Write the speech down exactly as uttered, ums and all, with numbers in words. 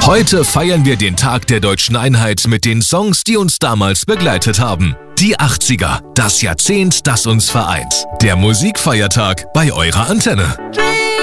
Heute feiern wir den Tag der deutschen Einheit mit den Songs, die uns damals begleitet haben. Die achtziger, das Jahrzehnt, das uns vereint. Der Musikfeiertag bei eurer Antenne.